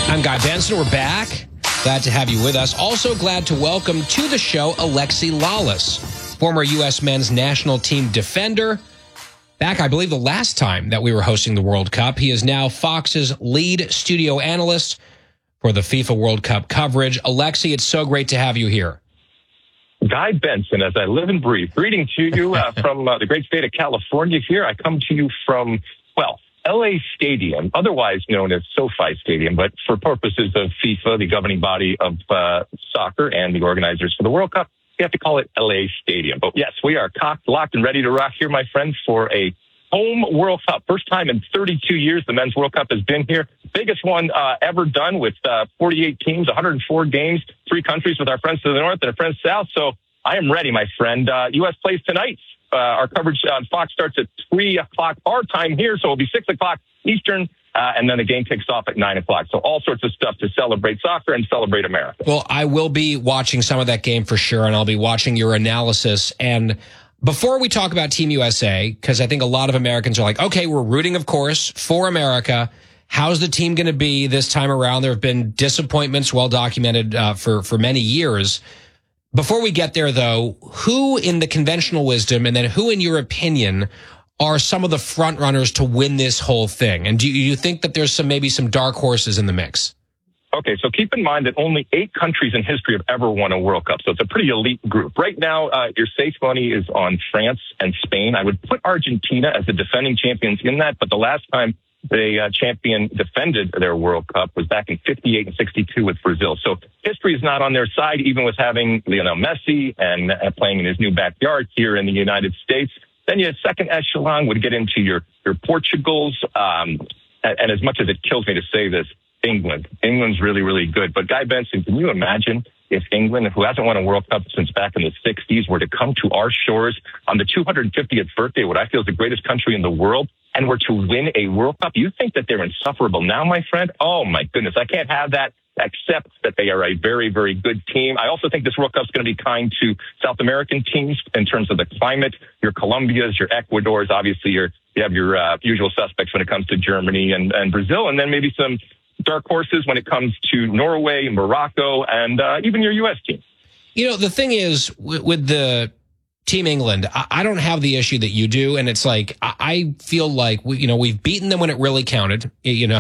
I'm Guy Benson. We're back. Glad to have you with us. Also glad to welcome to the show Alexi Lalas, former U.S. men's national team defender. Back, I believe, the last time that we were hosting the World Cup. He is now Fox's lead studio analyst for the FIFA World Cup coverage. Alexi, it's so great to have you here. Guy Benson, as I live and breathe. Greeting to you from the great state of California here. I come to you from, LA Stadium, otherwise known as SoFi Stadium, but for purposes of FIFA, the governing body of soccer and the organizers for the World Cup, we have to call it LA Stadium. But yes, we are cocked, locked, and ready to rock here, my friend, for a home World Cup. First time in 32 years the Men's World Cup has been here. Biggest one ever done with 48 teams, 104 games, 3 countries with our friends to the north and our friends south. So I am ready, my friend. U.S. plays tonight. Our coverage on Fox starts at 3 o'clock our time here, so it'll be 6 o'clock Eastern, and then the game kicks off at 9 o'clock. So all sorts of stuff to celebrate soccer and celebrate America. Well, I will be watching some of that game for sure, and I'll be watching your analysis. And before we talk about Team USA, because I think a lot of Americans are like, okay, we're rooting, of course, for America. How's the team going to be this time around? There have been disappointments, well documented for many years. Before we get there, though, who in the conventional wisdom and then who, in your opinion, are some of the front runners to win this whole thing? And do you think that there's maybe some dark horses in the mix? Okay, so keep in mind that only 8 countries in history have ever won a World Cup, so it's a pretty elite group. Right now, your safe money is on France and Spain. I would put Argentina as the defending champions in that, but the last time the champion defended their World Cup was back in 58 and 62 with Brazil. So history is not on their side, even with having Lionel Messi and playing in his new backyard here in the United States. Then your second echelon would get into your Portugals. And as much as it kills me to say this, England. England's really, really good. But Guy Benson, can you imagine if England, who hasn't won a World Cup since back in the 60s, were to come to our shores on the 250th birthday, what I feel is the greatest country in the world, and were to win a World Cup? You think that they're insufferable now, my friend? Oh, my goodness. I can't have that, except that they are a very, very good team. I also think this World Cup's going to be kind to South American teams in terms of the climate. Your Colombias, your Ecuadors, obviously you have your usual suspects when it comes to Germany and Brazil, and then maybe some dark horses when it comes to Norway, Morocco, and even your U.S. team. You know, the thing is, with the Team England, I don't have the issue that you do, and it's like, I feel like, we've beaten them when it really counted,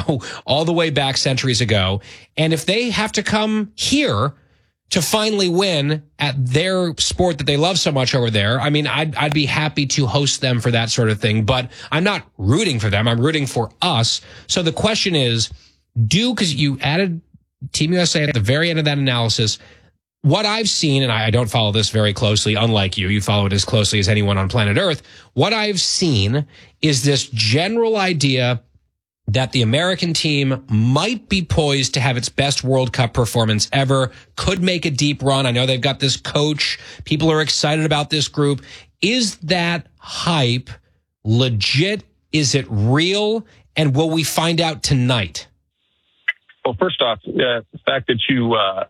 all the way back centuries ago, and if they have to come here to finally win at their sport that they love so much over there, I mean, I'd be happy to host them for that sort of thing, but I'm not rooting for them, I'm rooting for us. So the question is, because you added Team USA at the very end of that analysis, what I've seen, and I don't follow this very closely, unlike you follow it as closely as anyone on planet Earth. What I've seen is this general idea that the American team might be poised to have its best World Cup performance ever, could make a deep run. I know they've got this coach. People are excited about this group. Is that hype legit? Is it real? And will we find out tonight? Well, first off, the fact that you are,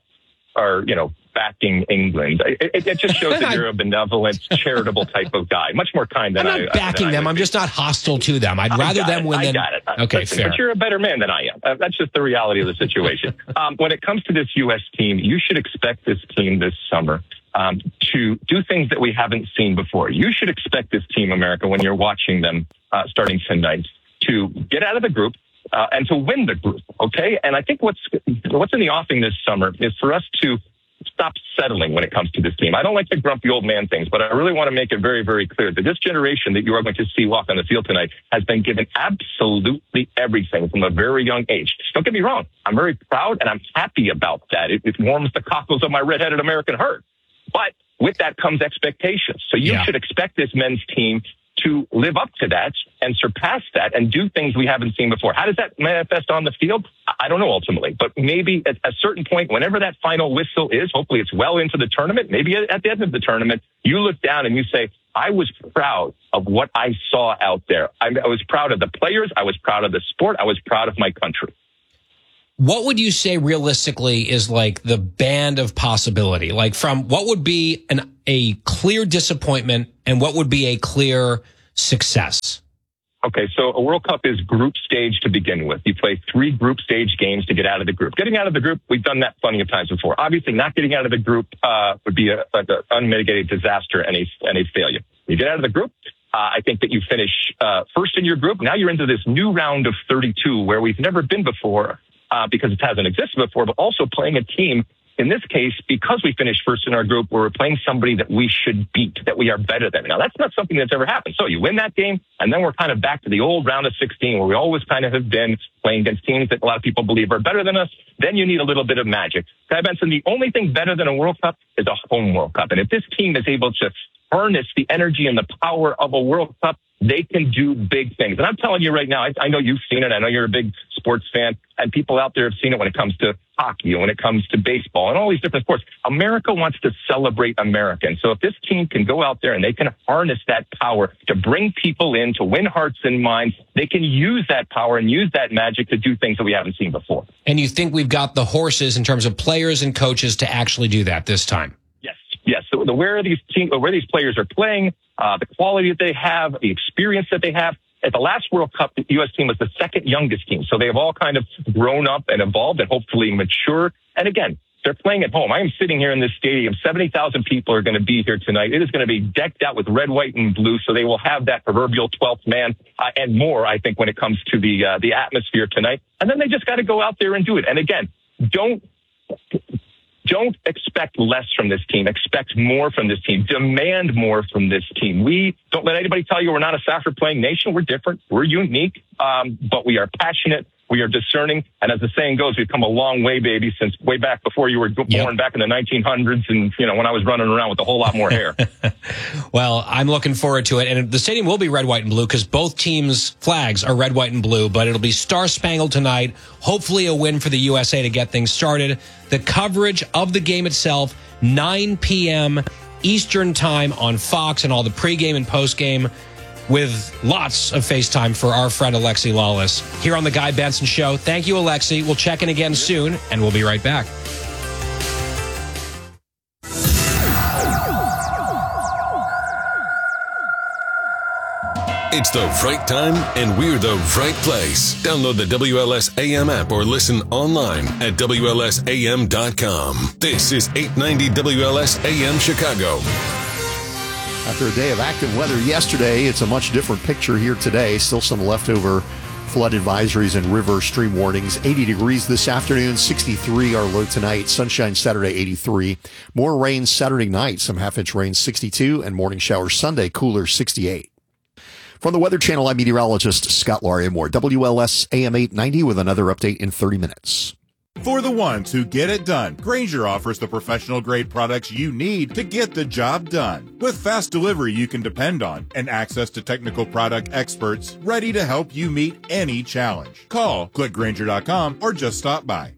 backing England, it just shows that you're a benevolent, charitable type of guy. Much more kind than I'm not backing them. I'm just not hostile to them. I'd rather them win than... I got it. Okay, fair. But you're a better man than I am. That's just the reality of the situation. When it comes to this U.S. team, you should expect this team this summer to do things that we haven't seen before. You should expect this team, America, when you're watching them starting tonight, to get out of the group, and to win the group, okay? And I think what's in the offing this summer is for us to stop settling when it comes to this team. I don't like the grumpy old man things, but I really want to make it very, very clear that this generation that you are going to see walk on the field tonight has been given absolutely everything from a very young age. Don't get me wrong. I'm very proud and I'm happy about that. It warms the cockles of my redheaded American heart. But with that comes expectations. So you should expect this men's team to live up to that and surpass that and do things we haven't seen before. How does that manifest on the field? I don't know ultimately, but maybe at a certain point, whenever that final whistle is, hopefully it's well into the tournament, maybe at the end of the tournament, you look down and you say, I was proud of what I saw out there. I was proud of the players. I was proud of the sport. I was proud of my country. What would you say realistically is like the band of possibility? Like from what would be a clear disappointment and what would be a clear success? Okay, so a World Cup is group stage to begin with. You play 3 group stage games to get out of the group. Getting out of the group, we've done that plenty of times before. Obviously, not getting out of the group would be an unmitigated disaster and a failure. You get out of the group, I think that you finish first in your group. Now you're into this new round of 32 where we've never been before because it hasn't existed before, but also playing a team. In this case, because we finished first in our group, we're playing somebody that we should beat, that we are better than. Now, that's not something that's ever happened. So you win that game, and then we're kind of back to the old round of 16 where we always kind of have been playing against teams that a lot of people believe are better than us. Then you need a little bit of magic. Guy Benson, the only thing better than a World Cup is a home World Cup. And if this team is able to harness the energy and the power of a World Cup, they can do big things. And I'm telling you right now, I know you've seen it. I know you're a big sports fan, and people out there have seen it when it comes to hockey and when it comes to baseball and all these different sports. America wants to celebrate Americans. So if this team can go out there and they can harness that power to bring people in, to win hearts and minds, they can use that power and use that magic to do things that we haven't seen before. And you think we've got the horses in terms of players and coaches to actually do that this time? Yes. So where these players are playing, the quality that they have, the experience that they have. At the last World Cup, the U.S. team was the second youngest team. So they have all kind of grown up and evolved and hopefully mature. And again, they're playing at home. I am sitting here in this stadium. 70,000 people are going to be here tonight. It is going to be decked out with red, white, and blue. So they will have that proverbial 12th man and more, I think, when it comes to the atmosphere tonight. And then they just got to go out there and do it. And again, don't expect less from this team. Expect more from this team. Demand more from this team. We don't let anybody tell you we're not a soccer playing nation. We're different. We're unique, but we are passionate. We are discerning. And as the saying goes, we've come a long way, baby, since way back before you were born back in the 1900s and, when I was running around with a whole lot more hair. Well, I'm looking forward to it. And the stadium will be red, white, and blue because both teams' flags are red, white, and blue. But it'll be star-spangled tonight. Hopefully a win for the USA to get things started. The coverage of the game itself, 9 p.m. Eastern time on Fox and all the pregame and postgame, with lots of FaceTime for our friend Alexi Lawless here on The Guy Benson Show. Thank you, Alexi. We'll check in again soon, and we'll be right back. It's the right time, and we're the right place. Download the WLS AM app or listen online at WLSAM.com. This is 890 WLS AM Chicago. After a day of active weather yesterday, it's a much different picture here today. Still some leftover flood advisories and river stream warnings. 80 degrees this afternoon, 63 our low tonight. Sunshine Saturday, 83. More rain Saturday night, some half-inch rain, 62. And morning showers Sunday, cooler, 68. From the Weather Channel, I'm meteorologist Scott Larimore. WLS AM 890 with another update in 30 minutes. For the ones who get it done, Grainger offers the professional-grade products you need to get the job done. With fast delivery you can depend on and access to technical product experts ready to help you meet any challenge. Call, click Grainger.com, or just stop by.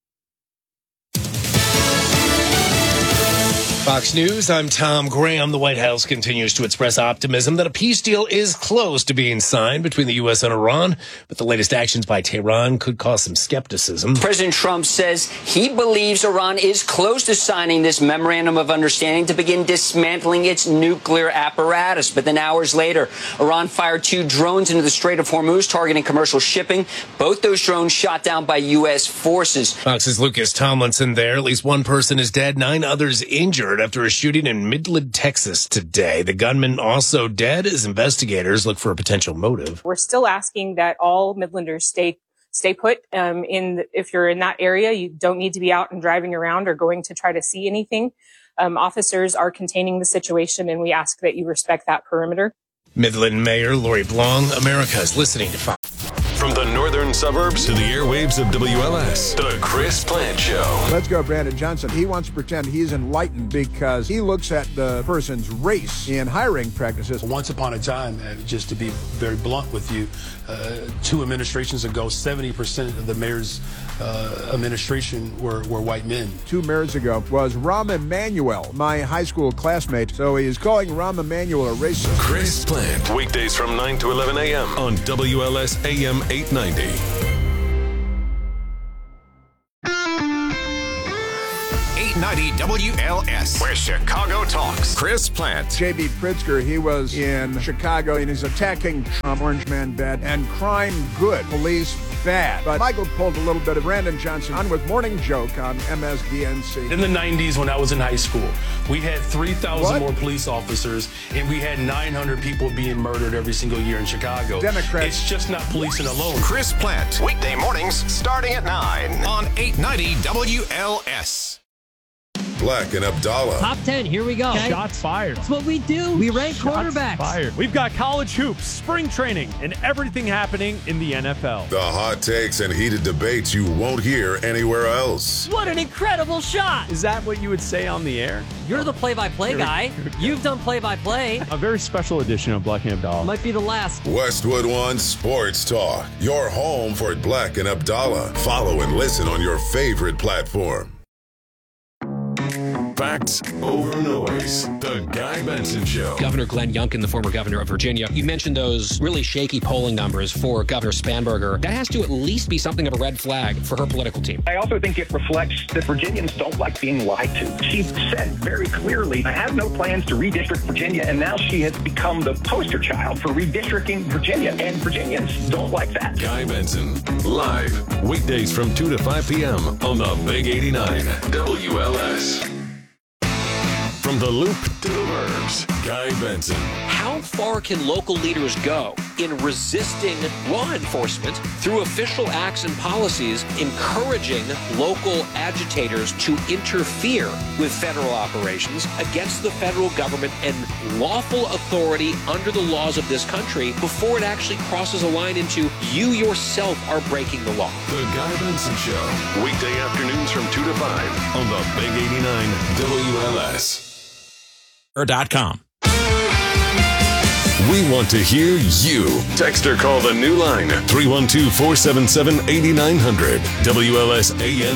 Fox News, I'm Tom Graham. The White House continues to express optimism that a peace deal is close to being signed between the U.S. and Iran, but the latest actions by Tehran could cause some skepticism. President Trump says he believes Iran is close to signing this memorandum of understanding to begin dismantling its nuclear apparatus. But then hours later, Iran fired 2 drones into the Strait of Hormuz, targeting commercial shipping. Both those drones shot down by U.S. forces. Fox's Lucas Tomlinson there. At least one person is dead, 9 others injured after a shooting in Midland, Texas today. The gunman also dead as investigators look for a potential motive. We're still asking that all Midlanders stay put. If you're in that area, you don't need to be out and driving around or going to try to see anything. Officers are containing the situation, and we ask that you respect that perimeter. Midland Mayor Lori Blong, America is listening to Fox. From the northern suburbs to the airwaves of WLS, The Chris Plant Show. Let's go, Brandon Johnson. He wants to pretend he's enlightened because he looks at the person's race in hiring practices. Once upon a time, just to be very blunt with you, 2 administrations ago, 70% of the mayor's administration were white men. 2 mayors ago was Rahm Emanuel, my high school classmate. So he is calling Rahm Emanuel a racist. Chris Plant, weekdays from 9 to 11 a.m. on WLS AM 890. 890 WLS, where Chicago talks. Chris Plant. J.B. Pritzker, he was in Chicago, and he's attacking Trump, orange man bad, and crime good, police bad. But Michael pulled a little bit of Brandon Johnson on with Morning Joke on MSDNC. In the 90s, when I was in high school, we had 3,000 more police officers, and we had 900 people being murdered every single year in Chicago. Democrats. It's just not policing alone. Chris Plant, weekday mornings starting at 9 on 890 WLS. Black and Abdallah. Top 10, here we go. Okay. Shots fired. That's what we do. We rank quarterbacks. Fired. We've got college hoops, spring training, and everything happening in the NFL. The hot takes and heated debates you won't hear anywhere else. What an incredible shot. Is that what you would say on the air? You're the play-by-play guy. You've done play-by-play. A very special edition of Black and Abdallah. Might be the last. Westwood One Sports Talk. Your home for Black and Abdallah. Follow and listen on your favorite platform. Facts over noise. The Guy Benson Show. Governor Glenn Youngkin, the former governor of Virginia, you mentioned those really shaky polling numbers for Governor Spanberger. That has to at least be something of a red flag for her political team. I also think it reflects that Virginians don't like being lied to. She said very clearly, I have no plans to redistrict Virginia, and now she has become the poster child for redistricting Virginia, and Virginians don't like that. Guy Benson, live, weekdays from 2 to 5 p.m. on the Big 89 WLS. From the Loop to the Burbs, Guy Benson. How far can local leaders go in resisting law enforcement through official acts and policies, encouraging local agitators to interfere with federal operations against the federal government and lawful authority under the laws of this country before it actually crosses a line into you yourself are breaking the law? The Guy Benson Show, weekday afternoons from 2 to 5 on the Big 89 WLS. .com. We want to hear you. Text or call the new line 312-477-8900 WLS AM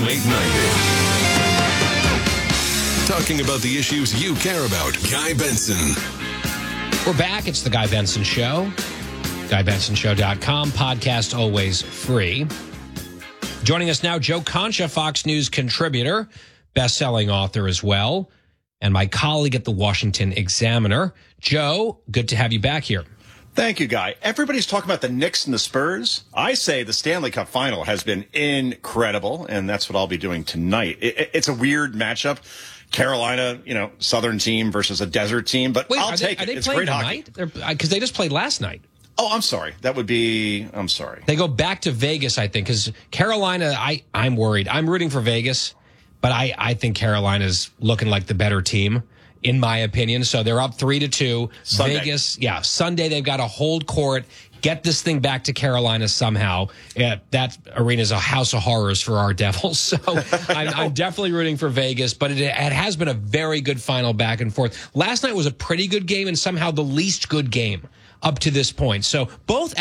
890. Talking about the issues you care about. Guy Benson. We're back. It's the Guy Benson Show. GuyBensonShow.com. Podcast always free. Joining us now, Joe Concha, Fox News contributor, best-selling author as well, and my colleague at the Washington Examiner. Joe, good to have you back here. Thank you, Guy. Everybody's talking about the Knicks and the Spurs. I say the Stanley Cup final has been incredible, and that's what I'll be doing tonight. It's a weird matchup. Carolina, Southern team versus a desert team, but I'll take it. It's great hockey. Because they just played last night. Oh, I'm sorry. I'm sorry. They go back to Vegas, I think, because Carolina, I'm worried. I'm rooting for Vegas. But I think Carolina's looking like the better team, in my opinion. So they're up 3-2. Sunday. Vegas, Sunday they've got to hold court, get this thing back to Carolina somehow. Yeah, that arena is a house of horrors for our Devils. So I'm definitely rooting for Vegas. But it has been a very good final back and forth. Last night was a pretty good game and somehow the least good game up to this point. So both the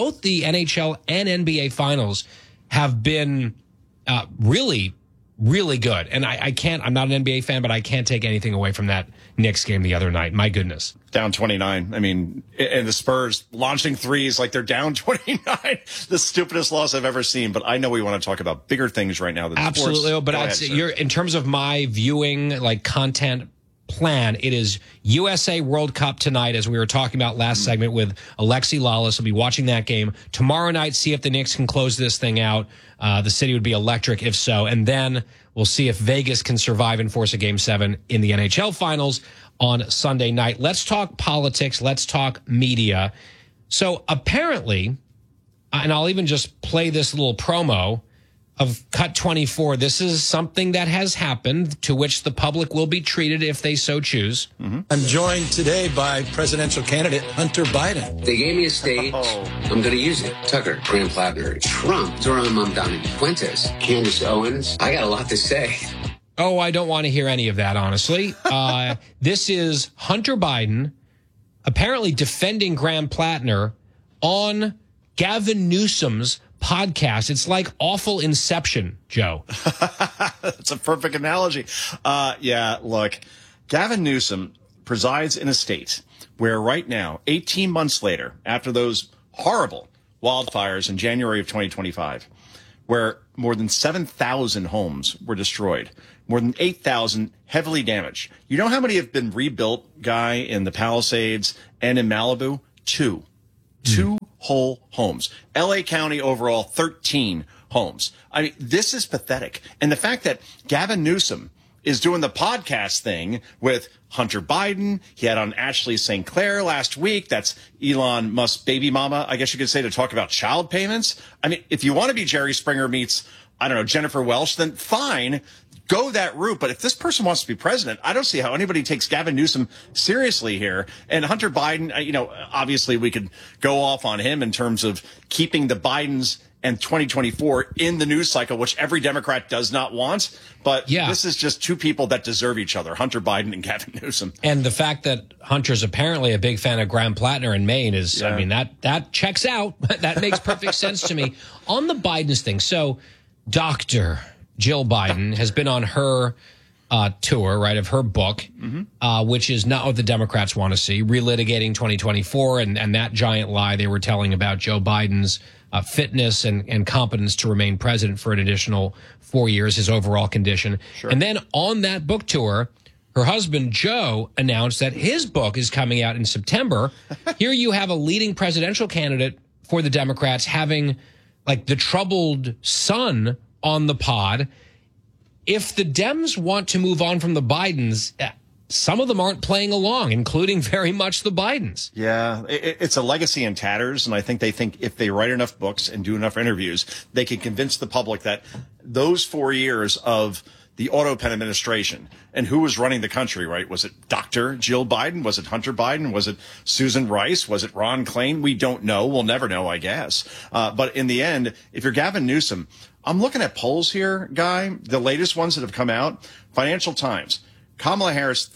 NHL and NBA finals have been really good. And I'm not an NBA fan, but I can't take anything away from that Knicks game the other night. My goodness. Down 29. I mean, and the Spurs launching threes like they're down 29. The stupidest loss I've ever seen. But I know we want to talk about bigger things right now than absolutely. Sports. But in terms of my viewing, content plan, it is USA World Cup tonight, as we were talking about last segment with Alexi Lawless. I'll be watching that game tomorrow night, see if the Knicks can close this thing out. The city would be electric if so. And then we'll see if Vegas can survive and force a Game 7 in the NHL Finals on Sunday night. Let's talk politics. Let's talk media. So apparently, and I'll even just play this little promo of Cut 24. This is something that has happened to which the public will be treated if they so choose. Mm-hmm. I'm joined today by presidential candidate Hunter Biden. They gave me a stage. I'm going to use it. Tucker, Graham Plattner, Trump, Zoran Mamdani, Fuentes, Candace Owens. I got a lot to say. Oh, I don't want to hear any of that, honestly. This is Hunter Biden apparently defending Graham Plattner on Gavin Newsom's podcast. It's like awful Inception, Joe. That's a perfect analogy. Look, Gavin Newsom presides in a state where right now, 18 months later, after those horrible wildfires in January of 2025, where more than 7,000 homes were destroyed, more than 8,000 heavily damaged. You know how many have been rebuilt, Guy, in the Palisades and in Malibu? Two whole homes. LA County overall, 13 homes. I mean, this is pathetic. And the fact that Gavin Newsom is doing the podcast thing with Hunter Biden. He had on Ashley St. Clair last week. That's Elon Musk's baby mama, I guess you could say, to talk about child payments. I mean, if you want to be Jerry Springer meets, I don't know, Jennifer Welch, then fine, go that route. But if this person wants to be president, I don't see how anybody takes Gavin Newsom seriously here. And Hunter Biden, you know, obviously we could go off on him in terms of keeping the Bidens and 2024 in the news cycle, which every Democrat does not want. But this is just two people that deserve each other, Hunter Biden and Gavin Newsom. And the fact that Hunter's apparently a big fan of Graham Plattner in Maine is, I mean, that checks out. That makes perfect sense to me. On the Bidens thing, so Dr. Jill Biden has been on her tour, right, of her book, which is not what the Democrats want to see, relitigating 2024 and that giant lie they were telling about Joe Biden's fitness and competence to remain president for an additional 4 years, his overall condition. Sure. And then on that book tour, her husband, Joe, announced that his book is coming out in September. Here you have a leading presidential candidate for the Democrats having, like, the troubled son on the pod. If the Dems want to move on from the Bidens, some of them aren't playing along, including very much the Bidens. Yeah, it's a legacy in tatters, and I think they think if they write enough books and do enough interviews, they can convince the public that those 4 years of the auto pen administration and who was running the country, right? Was it Dr. Jill Biden? Was it Hunter Biden? Was it Susan Rice? Was it Ron Klain? We don't know. We'll never know, I guess. But in the end, if you're Gavin Newsom, I'm looking at polls here, Guy, the latest ones that have come out. Financial Times, Kamala Harris,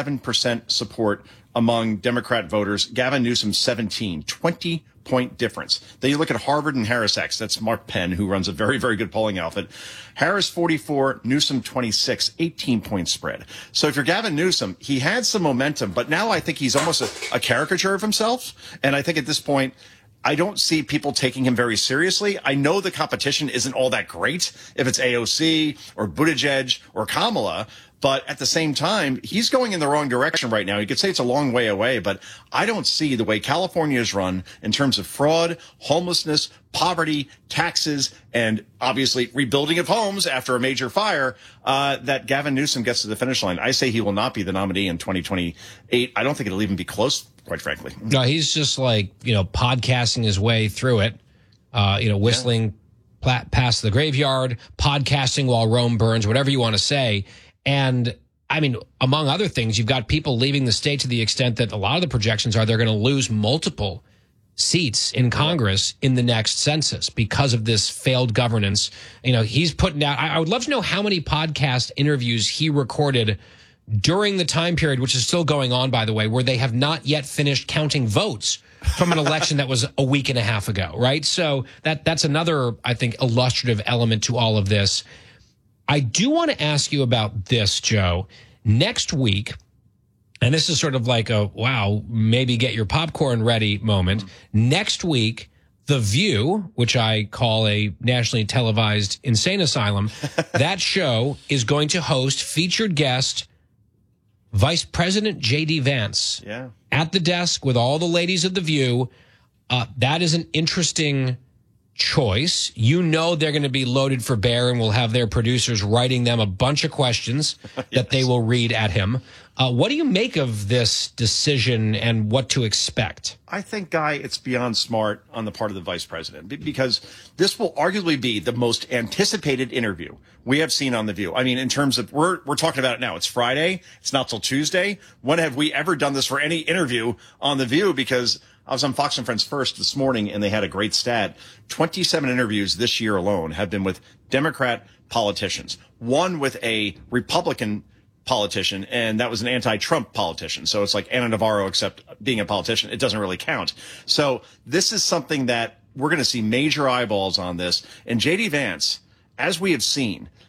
37% support among Democrat voters. Gavin Newsom, 17, 20-point difference. Then you look at Harvard and HarrisX. That's Mark Penn, who runs a very, very good polling outfit. Harris, 44, Newsom, 26, 18-point spread. So if you're Gavin Newsom, he had some momentum, but now I think he's almost a caricature of himself. And I think at this point, I don't see people taking him very seriously. I know the competition isn't all that great if it's AOC or Buttigieg or Kamala, but at the same time, he's going in the wrong direction right now. You could say it's a long way away, but I don't see the way California is run in terms of fraud, homelessness, poverty, taxes, and obviously rebuilding of homes after a major fire, that Gavin Newsom gets to the finish line. I say he will not be the nominee in 2028. I don't think it'll even be close, quite frankly. No, he's just like, podcasting his way through it, whistling past the graveyard, podcasting while Rome burns, whatever you want to say. And I mean, among other things, you've got people leaving the state to the extent that a lot of the projections are they're going to lose multiple seats in Congress in the next census because of this failed governance. He's putting out, I would love to know how many podcast interviews he recorded during the time period, which is still going on, by the way, where they have not yet finished counting votes from an election that was a week and a half ago, right? So that's another, I think, illustrative element to all of this. I do want to ask you about this, Joe. Next week, and this is sort of like a, wow, maybe get your popcorn ready moment. Next week, The View, which I call a nationally televised insane asylum, that show is going to host featured guest Vice President J.D. Vance at the desk with all the ladies of The View. That is an interesting choice. They're going to be loaded for bear and will have their producers writing them a bunch of questions that they will read at him. What do you make of this decision and what to expect? I think, Guy, it's beyond smart on the part of the vice president because this will arguably be the most anticipated interview we have seen on The View. I mean, in terms of, we're talking about it now. It's Friday. It's not till Tuesday. When have we ever done this for any interview on The View? Because I was on Fox and Friends First this morning, and they had a great stat. 27 interviews this year alone have been with Democrat politicians, one with a Republican politician, and that was an anti-Trump politician. So it's like Ana Navarro, except being a politician, it doesn't really count. So this is something that we're going to see major eyeballs on this. And J.D. Vance, as we have seen,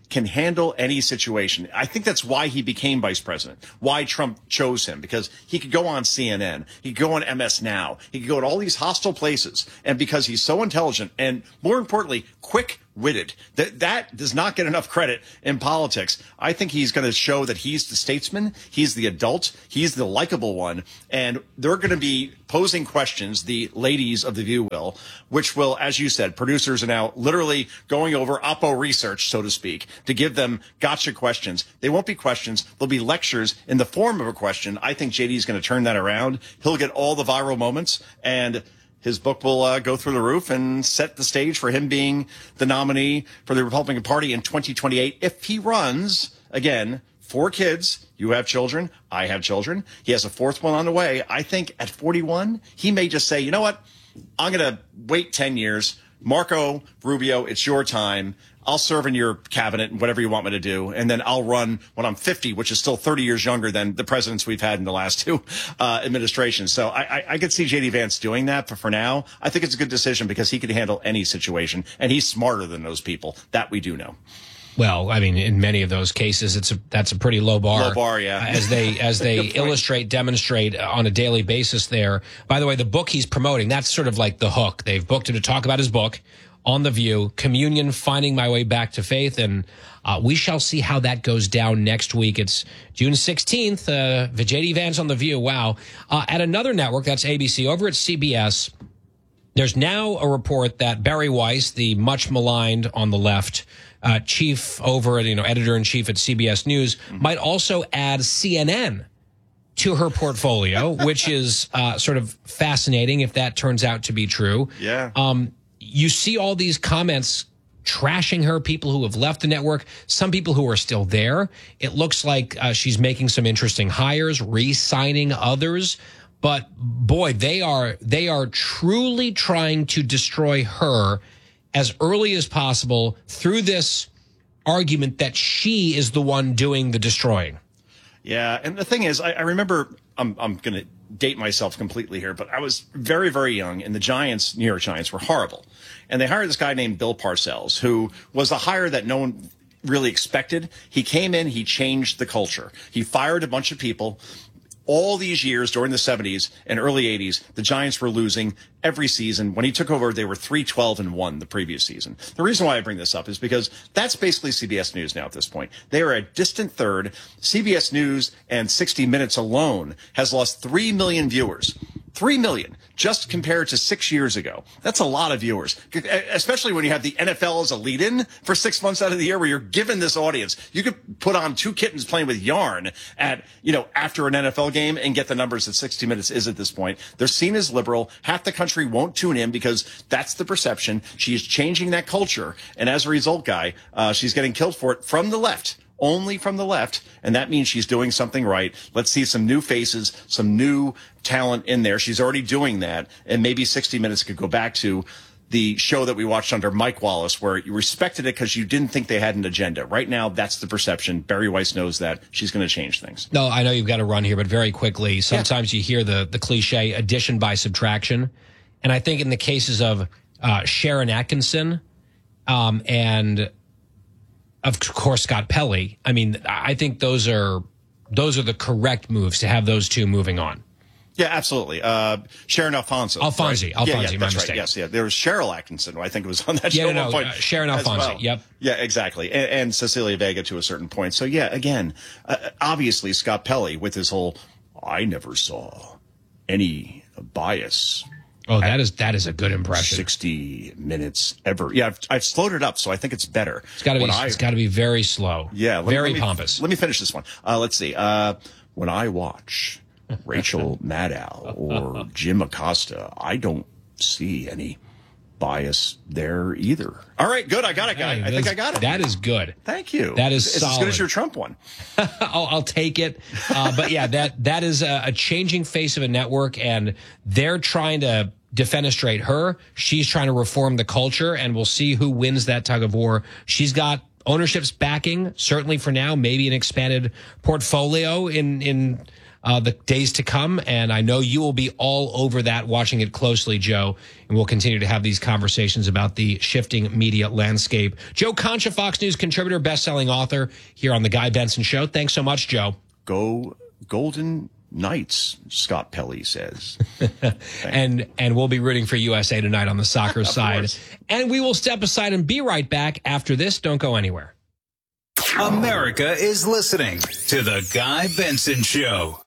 can handle any situation. I think that's why he became vice president, why Trump chose him, because he could go on CNN, he could go on MS Now, he could go to all these hostile places, and because he's so intelligent and, more importantly, quick-witted. That does not get enough credit in politics. I think he's going to show that he's the statesman, he's the adult, he's the likable one, and they're going to be posing questions, the ladies of The View will, which will, as you said, producers are now literally going over Oppo research, so to speak, to give them gotcha questions. They won't be questions. They'll be lectures in the form of a question. I think JD is going to turn that around. He'll get all the viral moments, and his book will go through the roof and set the stage for him being the nominee for the Republican Party in 2028 if he runs. Again, 4 kids. You have children. I have children. He has a 4th one on the way. I think at 41, he may just say, you know what? I'm going to wait 10 years. Marco Rubio, it's your time. I'll serve in your cabinet and whatever you want me to do. And then I'll run when I'm 50, which is still 30 years younger than the presidents we've had in the last 2 administrations. So I could see J.D. Vance doing that. But for now, I think it's a good decision because he can handle any situation. And he's smarter than those people. That we do know. Well, I mean, in many of those cases, that's a pretty low bar. Low bar, yeah. As they illustrate, demonstrate on a daily basis there. By the way, the book he's promoting, that's sort of like the hook. They've booked him to talk about his book on The View, Communion, Finding My Way Back to Faith. And we shall see how that goes down next week. It's June 16th, J.D. Vance on The View. Wow. At another network, that's ABC, over at CBS, there's now a report that Barry Weiss, the much maligned on the left, chief over, editor-in-chief at CBS News, might also add CNN to her portfolio, which is sort of fascinating if that turns out to be true. Yeah. You see all these comments trashing her, people who have left the network, some people who are still there. It looks like she's making some interesting hires, re-signing others. But boy, they are truly trying to destroy her as early as possible through this argument that she is the one doing the destroying. Yeah, and the thing is, I remember, I'm going to date myself completely here, but I was very, very young, and the Giants, New York Giants, were horrible. And they hired this guy named Bill Parcells, who was a hire that no one really expected. He came in, he changed the culture. He fired a bunch of people. All these years during the 70s and early 80s, the Giants were losing every season. When he took over, they were 3-12-1 the previous season. The reason why I bring this up is because that's basically CBS News now at this point. They are a distant third. CBS News and 60 Minutes alone has lost 3 million viewers. 3 million, just compared to 6 years ago. That's a lot of viewers, especially when you have the NFL as a lead-in for 6 months out of the year where you're given this audience. You could put on 2 kittens playing with yarn at, after an NFL game and get the numbers that 60 Minutes is at this point. They're seen as liberal. Half the country won't tune in because that's the perception. She is changing that culture. And as a result, Guy, she's getting killed for it from the left. Only from the left, and that means she's doing something right. Let's see some new faces, some new talent in there. She's already doing that, and maybe 60 Minutes could go back to the show that we watched under Mike Wallace, where you respected it because you didn't think they had an agenda. Right now, that's the perception. Barry Weiss knows that. She's going to change things. No, I know you've got to run here, but very quickly, sometimes you hear the cliche addition by subtraction, and I think in the cases of Sharon Atkinson and of course, Scott Pelley. I mean, I think those are the correct moves to have those two moving on. Yeah, absolutely. Sharon Alfonso. Alfonsi, right? my that's mistake. Right. Yes, yeah. There was Cheryl Atkinson, who I think it was on that show at one point. Sharon Alfonsi, well. yep. Yeah, exactly. And Cecilia Vega to a certain point. So, yeah, again, obviously Scott Pelley with his whole, I never saw any bias. Oh, that is a good impression. 60 Minutes ever. Yeah, I've slowed it up, so I think it's better. It's got to be very slow. Yeah, very pompous. Let me finish this one. Let's see. When I watch Rachel Maddow or Jim Acosta, I don't see any bias there either. All right, good. I got it, Guy. I think I got it. That is good. Thank you. That is it's solid. As good as your Trump one. I'll take it. But yeah, that is a changing face of a network, and they're trying to defenestrate her. She's trying to reform the culture, and we'll see who wins that tug of war. She's got ownership's backing, certainly for now, maybe an expanded portfolio in the days to come. And I know you will be all over that, watching it closely, Joe. And we'll continue to have these conversations about the shifting media landscape. Joe Concha, Fox News contributor, best-selling author here on The Guy Benson Show. Thanks so much, Joe. Go Golden Knights, Scott Pelley says. and we'll be rooting for USA tonight on the soccer side. Course. And we will step aside and be right back after this. Don't go anywhere. America is listening to The Guy Benson Show.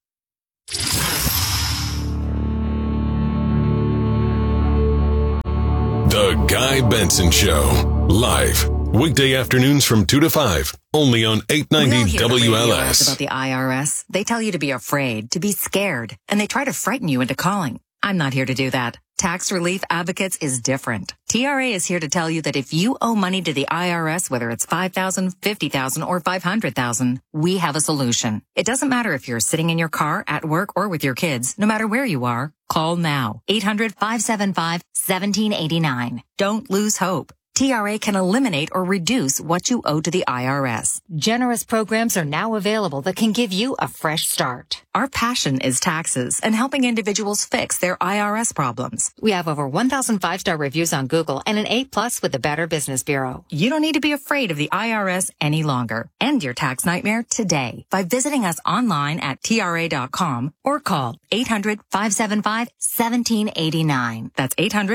The Guy Benson Show. Live. Weekday afternoons from 2 to 5. Only on 890 WLS. About the IRS. They tell you to be afraid, to be scared, and they try to frighten you into calling. I'm not here to do that. Tax Relief Advocates is different. TRA is here to tell you that if you owe money to the IRS, whether it's $5,000, $50,000, or $500,000, we have a solution. It doesn't matter if you're sitting in your car, at work, or with your kids. No matter where you are, call now. 800-575-1789. Don't lose hope. TRA can eliminate or reduce what you owe to the IRS. Generous programs are now available that can give you a fresh start. Our passion is taxes and helping individuals fix their IRS problems. We have over 1,000 5-star reviews on Google and an A+ with the Better Business Bureau. You don't need to be afraid of the IRS any longer. End your tax nightmare today by visiting us online at TRA.com or call 800-575-1789. That's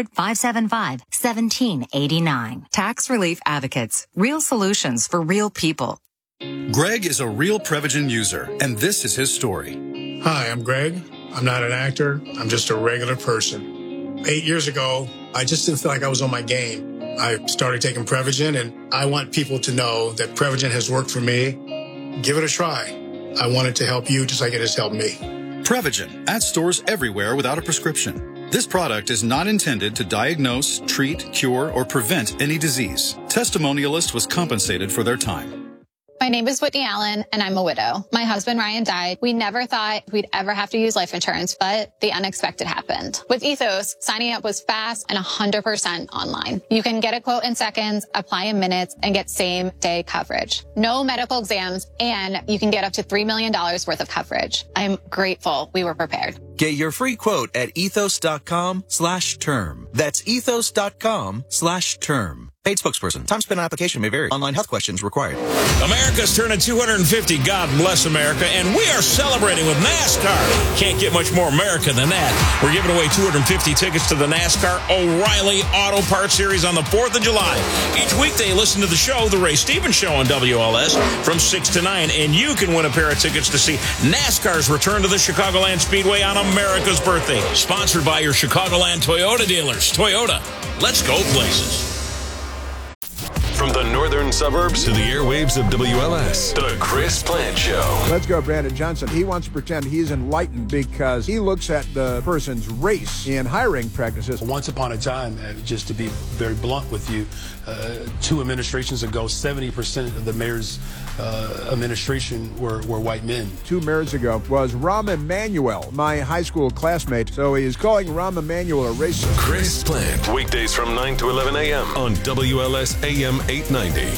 800-575-1789. Tax Relief Advocates. Real solutions for real people. Greg is a real Prevagen user, and this is his story. Hi, I'm Greg. I'm not an actor. I'm just a regular person. 8 years ago, I just didn't feel like I was on my game. I started taking Prevagen, and I want people to know that Prevagen has worked for me. Give it a try. I want it to help you just like it has helped me. Prevagen at stores everywhere without a prescription. This product is not intended to diagnose, treat, cure, or prevent any disease. Testimonialist was compensated for their time. My name is Whitney Allen, and I'm a widow. My husband, Ryan, died. We never thought we'd ever have to use life insurance, but the unexpected happened. With Ethos, signing up was fast and 100% online. You can get a quote in seconds, apply in minutes, and get same-day coverage. No medical exams, and you can get up to $3 million worth of coverage. I'm grateful we were prepared. Get your free quote at ethos.com/term. That's ethos.com/term. Paid spokesperson. Time spent on application may vary. Online health questions required. America's turning 250. God bless America. And we are celebrating with NASCAR. Can't get much more America than that. We're giving away 250 tickets to the NASCAR O'Reilly Auto Parts Series on the 4th of July. Each weekday, listen to the show, The Ray Stevens Show on WLS from 6 to 9. And you can win a pair of tickets to see NASCAR's return to the Chicagoland Speedway on America's birthday. Sponsored by your Chicagoland Toyota dealers. Toyota, let's go places. From the northern suburbs to the airwaves of WLS, The Chris Plant Show. Let's go, Brandon Johnson. He wants to pretend he's enlightened because he looks at the person's race in hiring practices. Once upon a time, just to be very blunt with you, 2 administrations ago, 70% of the mayor's administration were white men. 2 mayors ago was Rahm Emanuel, my high school classmate. So he is calling Rahm Emanuel a racist. Chris Plant, weekdays from 9 to 11 a.m. on WLS AM 890.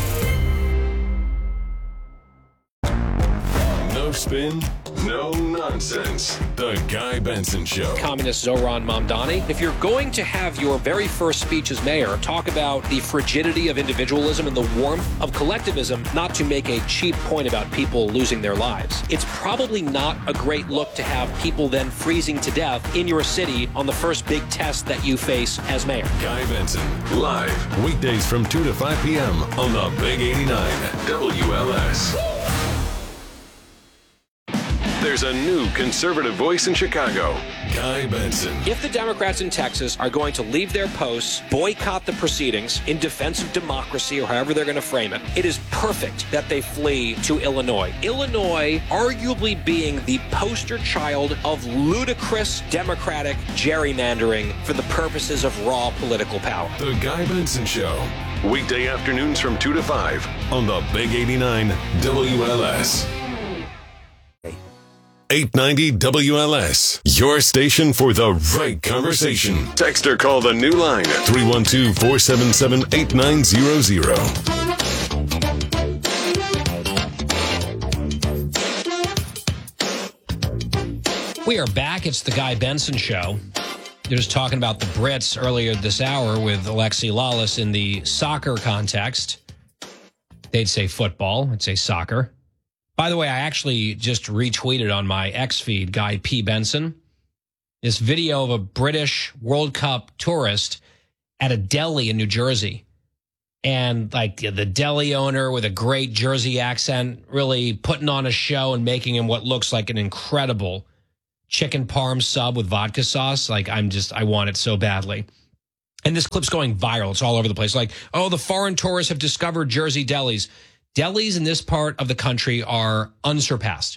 No spin, no nonsense. The Guy Benson Show. Communist Zohran Mamdani. If you're going to have your very first speech as mayor talk about the frigidity of individualism and the warmth of collectivism, not to make a cheap point about people losing their lives, it's probably not a great look to have people then freezing to death in your city on the first big test that you face as mayor. Guy Benson, live, weekdays from 2 to 5 p.m. on the Big 89 WLS. There's a new conservative voice in Chicago, Guy Benson. If the Democrats in Texas are going to leave their posts, boycott the proceedings in defense of democracy, or however they're going to frame it, it is perfect that they flee to Illinois. Illinois arguably being the poster child of ludicrous Democratic gerrymandering for the purposes of raw political power. The Guy Benson Show, weekday afternoons from 2 to 5 on the Big 89 WLS. 890 WLS, your station for the right conversation. Text or call the new line, 312-477-8900. We are back. It's the Guy Benson Show. You're just talking about the Brits earlier this hour with Alexi Lawless in the soccer context. They'd say football. I'd say soccer. By the way, I actually just retweeted on my X feed, Guy P. Benson, this video of a British World Cup tourist at a deli in New Jersey. And like the deli owner with a great Jersey accent really putting on a show and making him what looks like an incredible chicken parm sub with vodka sauce. Like I want it so badly. And this clip's going viral. It's all over the place. Like, oh, the foreign tourists have discovered Jersey delis. Delis in this part of the country are unsurpassed.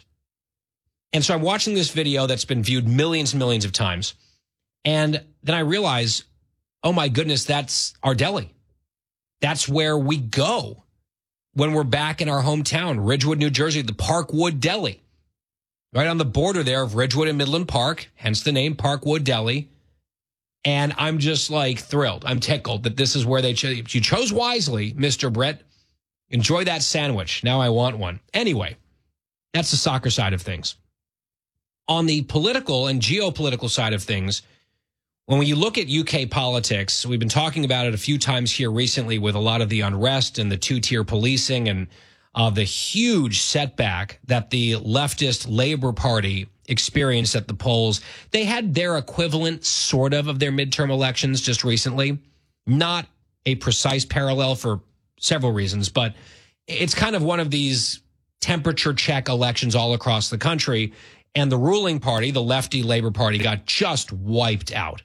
And so I'm watching this video that's been viewed millions and millions of times. And then I realize, oh my goodness, that's our deli. That's where we go when we're back in our hometown, Ridgewood, New Jersey, the Parkwood Deli. Right on the border there of Ridgewood and Midland Park, hence the name Parkwood Deli. And I'm just like thrilled. I'm tickled that this is where you chose wisely, Mr. Brett. Enjoy that sandwich. Now I want one. Anyway, that's the soccer side of things. On the political and geopolitical side of things, when you look at UK politics, we've been talking about it a few times here recently with a lot of the unrest and the two-tier policing and the huge setback that the leftist Labour Party experienced at the polls. They had their equivalent, sort of their midterm elections just recently. Not a precise parallel for several reasons, but it's kind of one of these temperature check elections all across the country. And the ruling party, the lefty Labour Party, got just wiped out.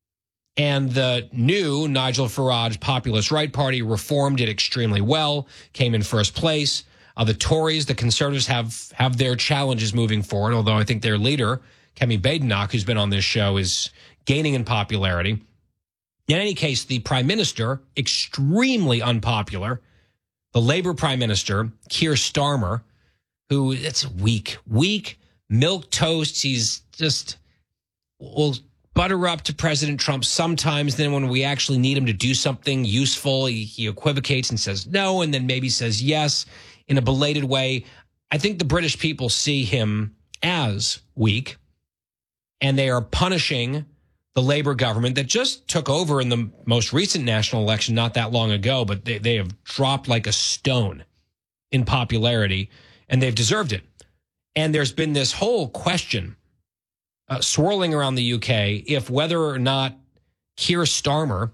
And the new Nigel Farage Populist Right Party reformed it extremely well, came in first place. The Tories, the Conservatives have their challenges moving forward, although I think their leader, Kemi Badenoch, who's been on this show, is gaining in popularity. In any case, the Prime Minister, extremely unpopular, the Labour Prime Minister, Keir Starmer, who, it's weak, milquetoast. He's just, will butter up to President Trump sometimes. Then when we actually need him to do something useful, he equivocates and says no, and then maybe says yes in a belated way. I think the British people see him as weak, and they are punishing the Labour government that just took over in the most recent national election not that long ago, but they have dropped like a stone in popularity, and they've deserved it. And there's been this whole question swirling around the UK if whether or not Keir Starmer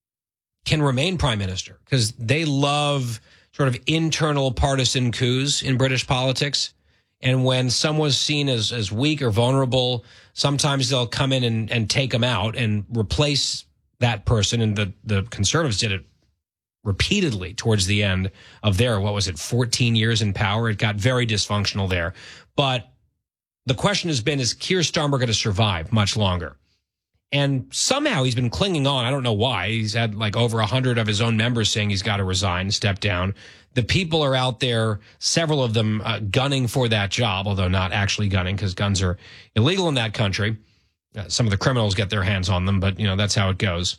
can remain prime minister, because they love sort of internal partisan coups in British politics. And when someone's seen as weak or vulnerable, sometimes they'll come in and take them out and replace that person. And the Conservatives did it repeatedly towards the end of their, 14 years in power. It got very dysfunctional there. But the question has been, is Keir Starmer going to survive much longer? And somehow he's been clinging on. I don't know why. He's had like over 100 of his own members saying he's got to resign, step down. The people are out there, several of them gunning for that job, although not actually gunning because guns are illegal in that country. Some of the criminals get their hands on them, but, that's how it goes.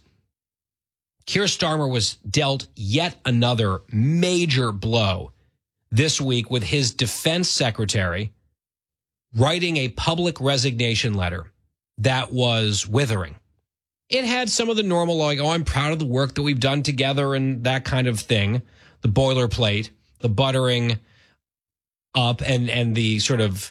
Keir Starmer was dealt yet another major blow this week with his defense secretary writing a public resignation letter that was withering. It had some of the normal, like, oh, I'm proud of the work that we've done together and that kind of thing, the boilerplate, the buttering up and the sort of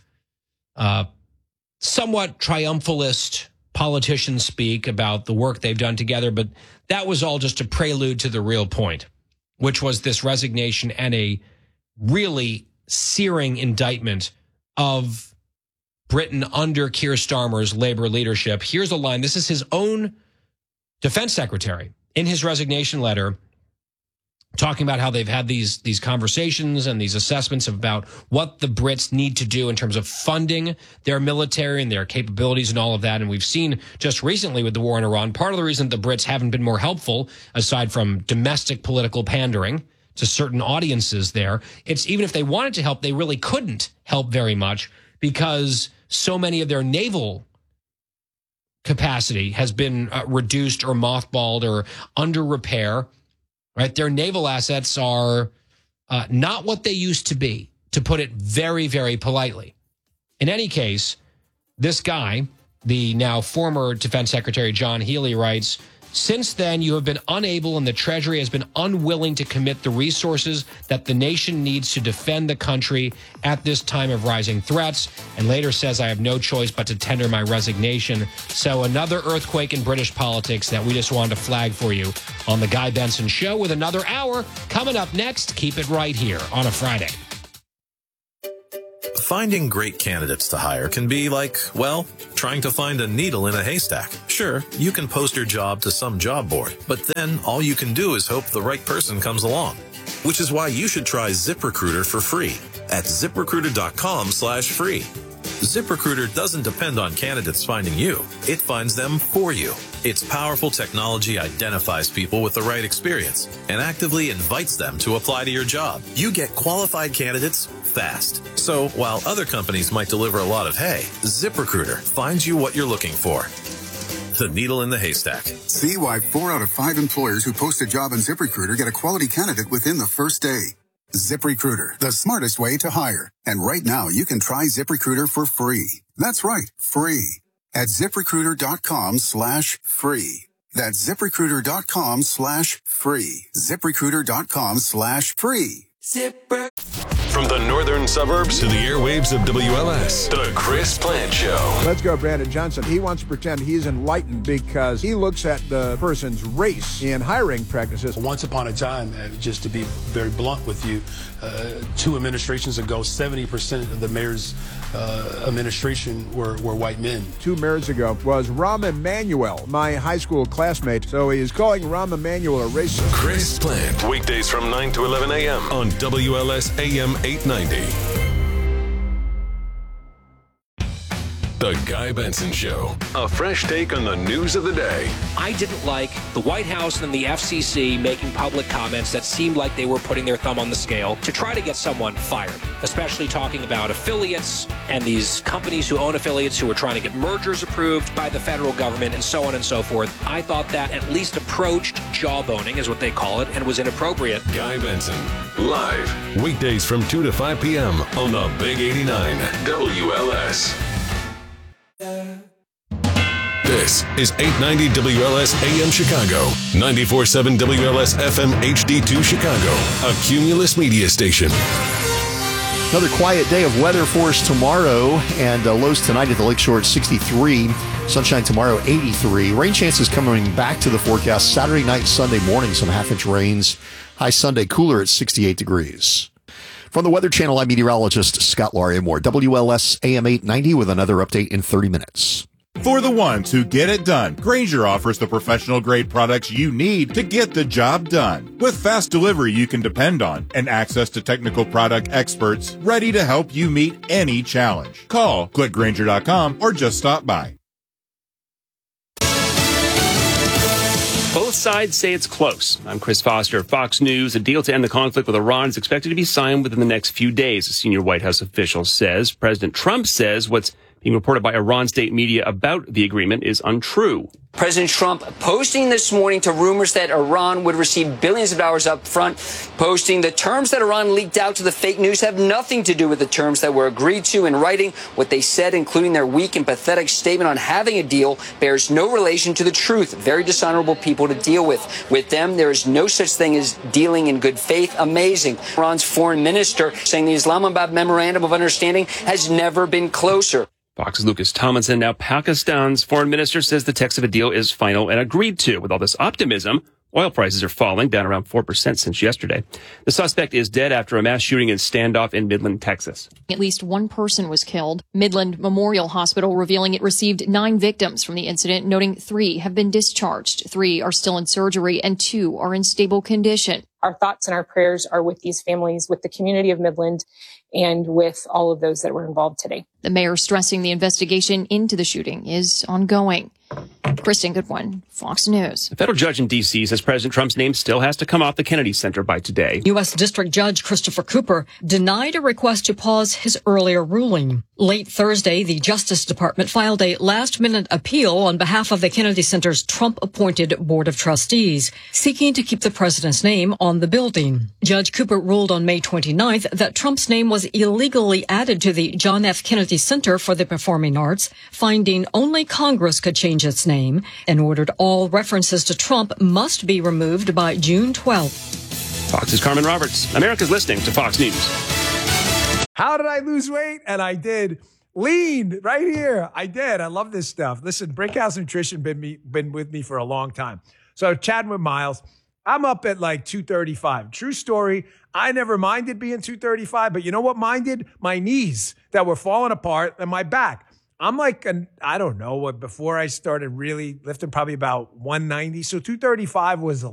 somewhat triumphalist politician speak about the work they've done together. But that was all just a prelude to the real point, which was this resignation and a really searing indictment of Britain under Keir Starmer's Labour leadership. Here's a line. This is his own defense secretary in his resignation letter talking about how they've had these conversations and these assessments about what the Brits need to do in terms of funding their military and their capabilities and all of that. And we've seen just recently with the war in Iran, part of the reason the Brits haven't been more helpful, aside from domestic political pandering to certain audiences there, it's even if they wanted to help, they really couldn't help very much because so many of their naval capacity has been reduced or mothballed or under repair, right? Their naval assets are not what they used to be, to put it very, very politely. In any case, this guy, the now former Defense Secretary John Healey, writes, since then, you have been unable and the Treasury has been unwilling to commit the resources that the nation needs to defend the country at this time of rising threats, and later says, I have no choice but to tender my resignation. So another earthquake in British politics that we just wanted to flag for you on The Guy Benson Show with another hour coming up next. Keep it right here on a Friday. Finding great candidates to hire can be like, well, trying to find a needle in a haystack. Sure, you can post your job to some job board, but then all you can do is hope the right person comes along. Which is why you should try ZipRecruiter for free at ZipRecruiter.com/free. ZipRecruiter doesn't depend on candidates finding you. It finds them for you. Its powerful technology identifies people with the right experience and actively invites them to apply to your job. You get qualified candidates fast. So while other companies might deliver a lot of hay, ZipRecruiter finds you what you're looking for. The needle in the haystack. See why 4 out of 5 employers who post a job on ZipRecruiter get a quality candidate within the first day. ZipRecruiter, the smartest way to hire. And right now, you can try ZipRecruiter for free. That's right, free. At ZipRecruiter.com/free. That's ZipRecruiter.com/free. ZipRecruiter.com/free. From the northern suburbs to the airwaves of WLS, The Chris Plant Show. Let's go, Brandon Johnson. He wants to pretend he's enlightened because he looks at the person's race in hiring practices. Once upon a time, just to be very blunt with you, 2 administrations ago, 70% of the mayor's administration were white men. 2 mayors ago was Rahm Emanuel, my high school classmate. So he is calling Rahm Emanuel a racist. Chris Plant, weekdays from 9 to 11 a.m. on WLS AM 890. The Guy Benson Show. A fresh take on the news of the day. I didn't like the White House and the FCC making public comments that seemed like they were putting their thumb on the scale to try to get someone fired, especially talking about affiliates and these companies who own affiliates who are trying to get mergers approved by the federal government and so on and so forth. I thought that at least approached jawboning, is what they call it, and was inappropriate. Guy Benson, live, weekdays from 2 to 5 p.m. on the Big 89 WLS. This is 890 WLS AM Chicago, 94.7 WLS FM HD2 Chicago, a Cumulus media station. Another quiet day of weather for us tomorrow, and lows tonight at the Lakeshore at 63. Sunshine tomorrow, 83. Rain chances coming back to the forecast Saturday night, Sunday morning, some half-inch rains. High Sunday, cooler at 68 degrees. From the Weather Channel, I'm meteorologist Scott Larimore. WLS AM 890 with another update in 30 minutes. For the ones who get it done, Grainger offers the professional-grade products you need to get the job done. With fast delivery you can depend on and access to technical product experts ready to help you meet any challenge. Call, click Grainger.com, or just stop by. Both sides say it's close. I'm Chris Foster, Fox News. A deal to end the conflict with Iran is expected to be signed within the next few days, a senior White House official says. President Trump says what's being reported by Iran state media about the agreement is untrue. President Trump posting this morning to rumors that Iran would receive billions of dollars up front, posting the terms that Iran leaked out to the fake news have nothing to do with the terms that were agreed to in writing. What they said, including their weak and pathetic statement on having a deal, bears no relation to the truth. Very dishonorable people to deal with. With them, there is no such thing as dealing in good faith. Amazing. Iran's foreign minister saying the Islamabad Memorandum of Understanding has never been closer. Fox's Lucas Tomlinson. Now Pakistan's foreign minister says the text of a deal is final and agreed to. With all this optimism, oil prices are falling, down around 4% since yesterday. The suspect is dead after a mass shooting and standoff in Midland, Texas. At least one person was killed. Midland Memorial Hospital revealing it received 9 victims from the incident, noting 3 have been discharged. 3 are still in surgery and 2 are in stable condition. Our thoughts and our prayers are with these families, with the community of Midland, and with all of those that were involved today. The mayor stressing the investigation into the shooting is ongoing. Kristen Goodwin, Fox News. A federal judge in D.C. says President Trump's name still has to come off the Kennedy Center by today. U.S. District Judge Christopher Cooper denied a request to pause his earlier ruling. Late Thursday, the Justice Department filed a last-minute appeal on behalf of the Kennedy Center's Trump-appointed Board of Trustees, seeking to keep the president's name on the building. Judge Cooper ruled on May 29th that Trump's name was illegally added to the John F. Kennedy Center for the Performing Arts, finding only Congress could change its name, and ordered all references to Trump must be removed by June 12th. Fox's Carmen Roberts. America's listening to Fox News. How did I lose weight? And I did. Lean right here. I did. I love this stuff. Listen, Brickhouse Nutrition been with me for a long time. So chatting with Miles, I'm up at like 235. True story. I never minded being 235, but you know what minded? My knees that were falling apart and my back. I'm like, I don't know, before I started really lifting, probably about 190. So 235 was